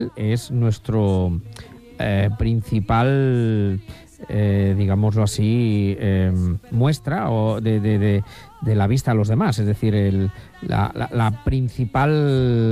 es nuestro principal, digámoslo así, muestra o de la vista a los demás. Es decir, la principal